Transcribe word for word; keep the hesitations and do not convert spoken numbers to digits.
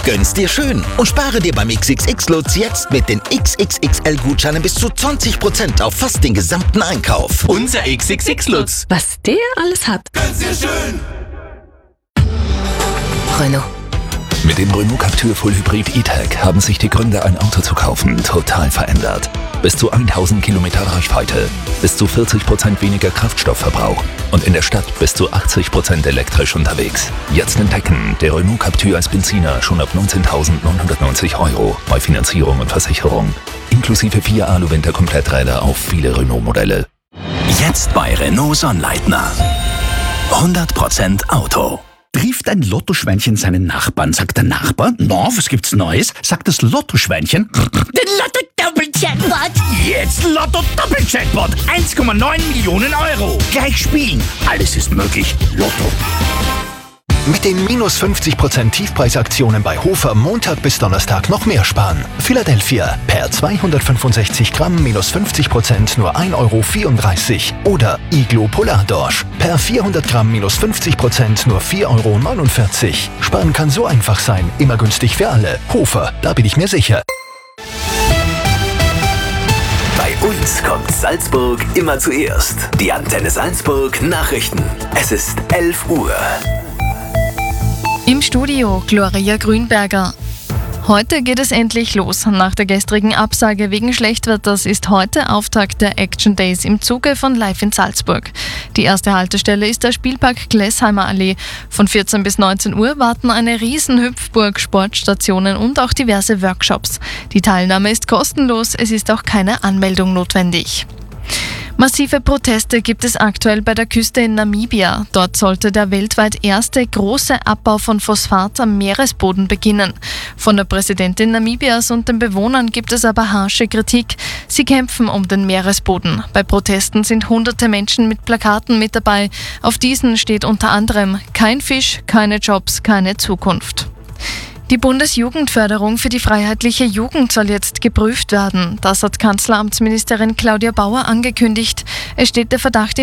Gönn's dir schön und spare dir beim X X X-Lutz jetzt mit den X X X L-Gutscheinen bis zu zwanzig Prozent auf fast den gesamten Einkauf. Unser X X X-Lutz. Was der alles hat. Gönn's dir schön. Renault. Mit dem Renault Captur Full Hybrid E-Tech haben sich die Gründe, ein Auto zu kaufen, total verändert. Bis zu tausend Kilometer Reichweite, bis zu vierzig Prozent weniger Kraftstoffverbrauch und in der Stadt bis zu achtzig Prozent elektrisch unterwegs. Jetzt entdecken, der Renault Captur als Benziner schon ab neunzehntausendneunhundertneunzig Euro bei Finanzierung und Versicherung. Inklusive vier Alu-Winter-Kompletträder auf viele Renault-Modelle. Jetzt bei Renault Sonnleitner. hundert Prozent Auto. Trifft ein Lottoschweinchen seinen Nachbarn, sagt der Nachbar, na, was gibt's Neues? Sagt das Lottoschweinchen, den Lotto-Doppel-Jackpot. Jetzt Lotto-Doppel-Jackpot, eins Komma neun Millionen Euro. Gleich spielen, alles ist möglich. Lotto. Mit den minus fünfzig Prozent Tiefpreisaktionen bei Hofer Montag bis Donnerstag noch mehr sparen. Philadelphia, per zweihundertfünfundsechzig Gramm minus fünfzig Prozent nur ein Euro vierunddreißig. Oder Iglo Polardorsch, per vierhundert Gramm minus fünfzig Prozent nur vier Euro neunundvierzig. Sparen kann so einfach sein, immer günstig für alle. Hofer, da bin ich mir sicher. Bei uns kommt Salzburg immer zuerst. Die Antenne Salzburg Nachrichten. Es ist elf Uhr. Im Studio Gloria Grünberger. Heute geht es endlich los. Nach der gestrigen Absage wegen Schlechtwetters ist heute Auftakt der Action Days im Zuge von Live in Salzburg. Die erste Haltestelle ist der Spielpark Glesheimer Allee. Von vierzehn bis neunzehn Uhr warten eine Riesenhüpfburg, Sportstationen und auch diverse Workshops. Die Teilnahme ist kostenlos, es ist auch keine Anmeldung notwendig. Massive Proteste gibt es aktuell bei der Küste in Namibia. Dort sollte der weltweit erste große Abbau von Phosphat am Meeresboden beginnen. Von der Präsidentin Namibias und den Bewohnern gibt es aber harsche Kritik. Sie kämpfen um den Meeresboden. Bei Protesten sind hunderte Menschen mit Plakaten mit dabei. Auf diesen steht unter anderem: Kein Fisch, keine Jobs, keine Zukunft. Die Bundesjugendförderung für die freiheitliche Jugend soll jetzt geprüft werden. Das hat Kanzleramtsministerin Claudia Bauer angekündigt. Es steht der Verdacht im